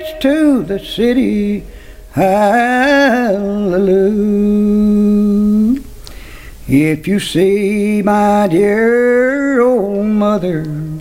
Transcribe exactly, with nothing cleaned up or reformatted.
streets to the city. Hallelujah. If you see my dear old mother